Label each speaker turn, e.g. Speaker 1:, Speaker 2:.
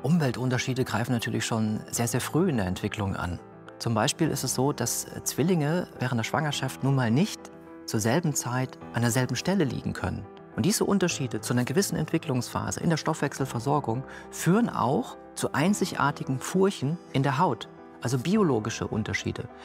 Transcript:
Speaker 1: Umweltunterschiede greifen natürlich schon sehr, sehr früh in der Entwicklung an. Zum Beispiel ist es so, dass Zwillinge während der Schwangerschaft nun mal nicht zur selben Zeit an derselben Stelle liegen können. Und diese Unterschiede zu einer gewissen Entwicklungsphase in der Stoffwechselversorgung führen auch zu einzigartigen Furchen in der Haut, also biologische Unterschiede.